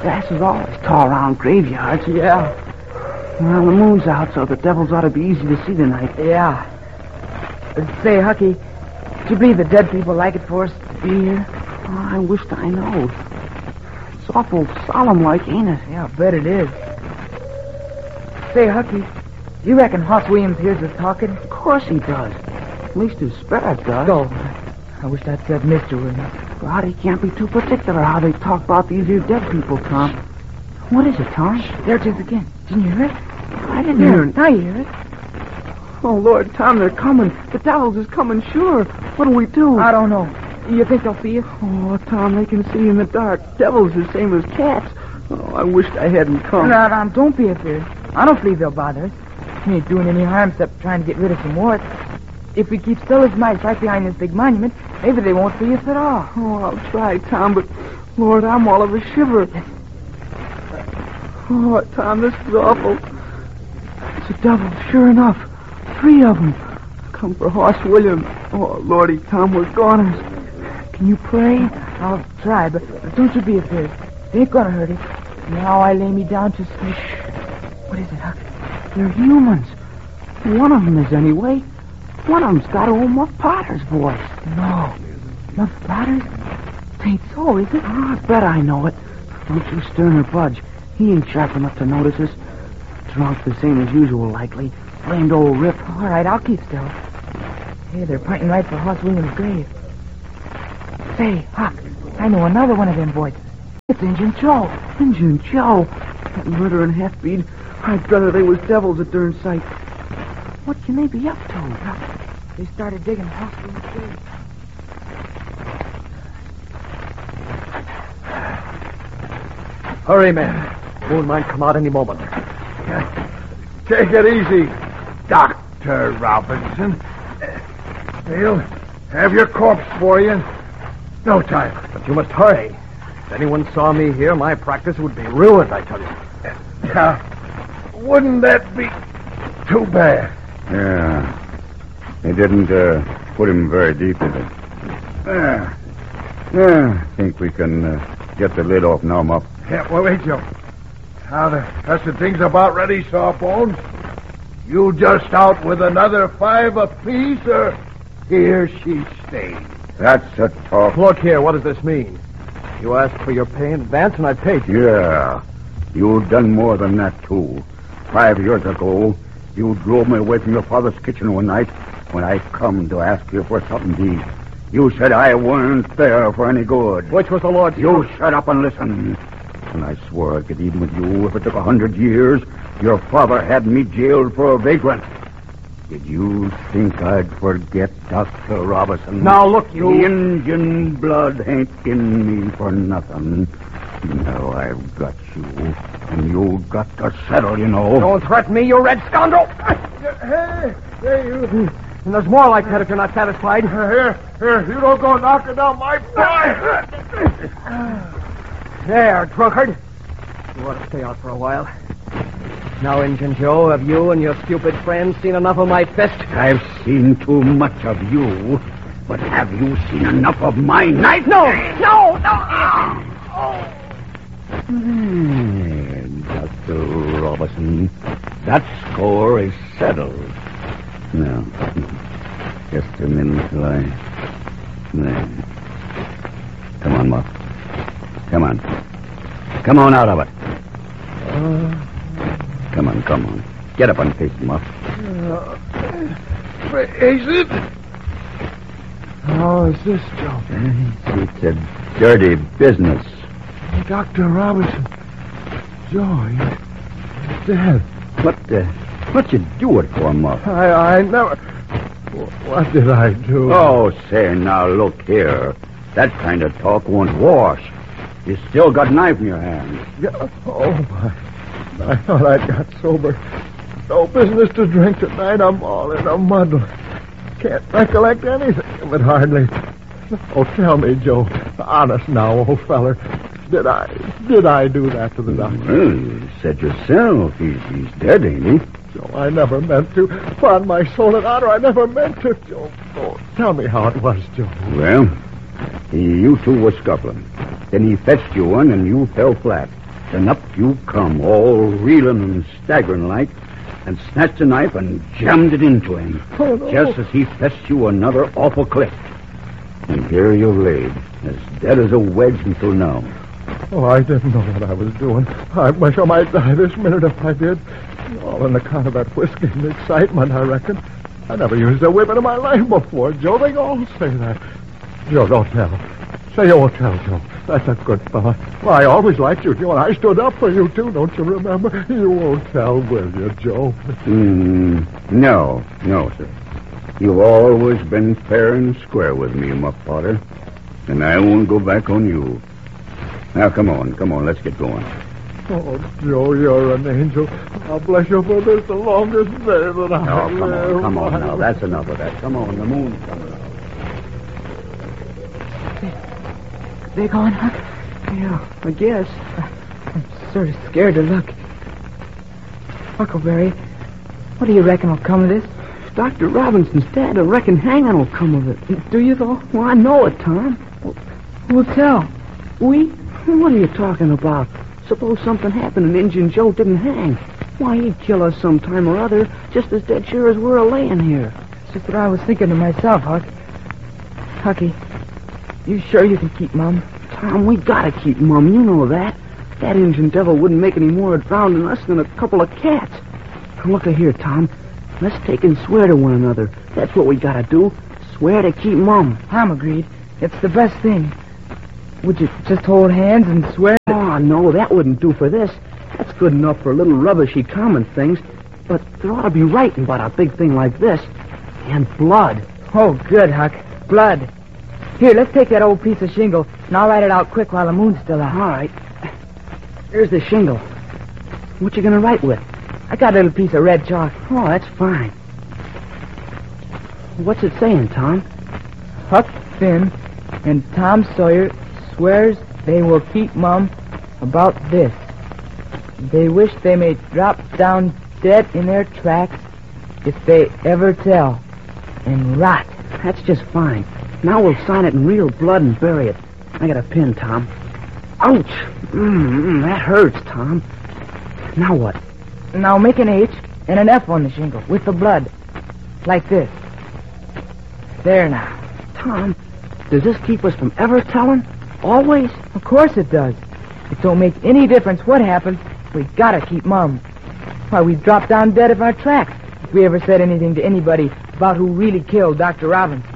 passes all these tall, round graveyards. Yeah. Well, the moon's out, so the devils ought to be easy to see tonight. Yeah. Say, Hucky, do you believe the dead people like it for us to be here? Oh, I wished I knowed. It's awful solemn-like, ain't it? Yeah, I bet it is. Say, Hucky, you reckon Hoss Williams hears us talking? Of course he does. At least his spirit does. Oh, I wish I'd said Mr. Williams. God, he can't be too particular how they talk about these here dead people, Tom. What is it, Tom? There it is again. Didn't you hear it? I didn't hear it. Now you hear it. Oh, Lord, Tom, they're coming. The devils is coming, sure. What'll we do? I don't know. You think they'll see us? Oh, Tom, they can see in the dark. Devils the same as cats. Oh, I wished I hadn't come. No, don't be afraid. I don't believe they'll bother us. We ain't doing any harm except trying to get rid of some warts. If we keep still as mice right behind this big monument, maybe they won't see us at all. Oh, I'll try, Tom, but, Lord, I'm all of a shiver. Oh, Tom, this is awful. It's a devil, sure enough. 3 of them. Come for Hoss Williams. Oh, Lordy, Tom, we're goners. Can you pray? I'll try, but don't you be afraid. They ain't gonna hurt us. Now I lay me down to sleep. What is it, Huck? They're humans. One of them is, anyway. One of them's got old Muff Potter's voice. No. Muff Potter's? It ain't so, is it? Oh, I bet I know it. Don't you stir nor budge. He ain't sharp enough to notice us. Drunk the same as usual, likely. Blamed old Rip. All right, I'll keep still. Hey, they're pointing right for Hoss Williams' grave. Say, Huck, I know another one of them voices. It's Injun Joe. Injun Joe? That murdering half-breed. I'd rather they was devils at their sight. What can they be up to? Huck, they started digging Hoss Williams' grave. Hurry, man. Moon might come out any moment. Take it easy, Dr. Robinson. They'll have your corpse for you in no time. But you must hurry. If anyone saw me here, my practice would be ruined, I tell you. Now, wouldn't that be too bad? Yeah. They didn't put him very deep, did they? Yeah, I think we can get the lid off now, Muff. Yeah, well, wait, Joe. Now, the rest of things about ready, Sawbones. You just out with another 5 apiece, or here she stays? That's a talk. Look here, what does this mean? You asked for your pay in advance, and I paid you. Yeah. You've done more than that, too. 5 years ago, you drove me away from your father's kitchen one night when I come to ask you for something to eat. You said I weren't there for any good. Which was the Lord's... You shut up and listen. And I swore I'd get even with you if it took 100 years. Your father had me jailed for a vagrant. Did you think I'd forget, Dr. Robinson? Now, look, you... The Indian blood ain't in me for nothing. Now I've got you, and you've got to settle, you know. Don't threaten me, you red scoundrel! Hey, you... And there's more like that if you're not satisfied. Here, you don't go knocking down my boy. There, drunkard. You ought to stay out for a while. Now, Injun Joe, have you and your stupid friends seen enough of my fist? I've seen too much of you, but have you seen enough of my knife? No! Dr. Robinson, that score is settled. Now, just a minute till There. Come on, Muff. Come on. Come on out of it. Come on. Get up and face him, Muff. Is it? How is this, Joe? It's a dirty business. Dr. Robinson. Joe, he's dead. What'd you do it for, Muff? I never... What did I do? Oh, say, now, look here. That kind of talk won't wash. You still got a knife in your hand. Oh, my. I thought I'd got sober. No business to drink tonight. I'm all in a muddle. Can't recollect anything of it, hardly. Oh, tell me, Joe. Honest now, old feller. Did I do that to the doctor? Well, you said yourself. He's dead, ain't he? Joe, I never meant to. On my soul and honor, I never meant to, Joe. Oh, tell me how it was, Joe. Well, you two were scuffling. Then he fetched you one, and you fell flat. Then up you come, all reeling and staggering like, and snatched a knife and jammed it into him, just as he fetched you another awful clip. And here you laid, as dead as a wedge until now. Oh, I didn't know what I was doing. I wish I might die this minute if I did. All on account of that whiskey and excitement, I reckon. I never used a whipping in my life before, Joe. They all say that. Joe, don't tell. Say you won't tell, Joe. That's a good fella. Well, I always liked you, Joe, and I stood up for you, too. Don't you remember? You won't tell, will you, Joe? No, sir. You've always been fair and square with me, Muff Potter, and I won't go back on you. Now, come on, let's get going. Oh, Joe, you're an angel. I'll bless you for this the longest day that I live. Come on now. That's enough of that. Come on, the moon's coming out. They gone, Huck? Yeah, I guess. I'm sort of scared to look. Huckleberry, what do you reckon will come of this? Dr. Robinson's dead. I reckon hanging will come of it. Do you, though? Well, I know it, Tom. Who'll tell? We? What are you talking about? Suppose something happened and Injun Joe didn't hang. Why, he'd kill us sometime or other, just as dead sure as we're a-laying here. It's just what I was thinking to myself, Huck. Hucky, you sure you can keep Mum? Tom, we gotta keep Mum. You know that. That Injun devil wouldn't make any more of drowning us than a couple of cats. Now, look here, Tom. Let's take and swear to one another. That's what we gotta do. Swear to keep Mum. I'm agreed. It's the best thing. Would you just hold hands and swear? Oh, no, that wouldn't do for this. That's good enough for little rubbishy common things. But there ought to be writing about a big thing like this. And blood. Oh, good, Huck. Blood. Here, let's take that old piece of shingle, and I'll write it out quick while the moon's still out. All right. Here's the shingle. What you gonna write with? I got a little piece of red chalk. Oh, that's fine. What's it saying, Tom? Huck Finn and Tom Sawyer swears they will keep Mum about this. They wish they may drop down dead in their tracks if they ever tell. And rot. That's just fine. Now we'll sign it in real blood and bury it. I got a pin, Tom. Ouch! That hurts, Tom. Now what? Now make an H and an F on the shingle with the blood. Like this. There now. Tom, does this keep us from ever telling? Always? Of course it does. It don't make any difference what happens. We gotta keep Mum. Why, we'd drop down dead of our tracks if we ever said anything to anybody about who really killed Dr. Robinson.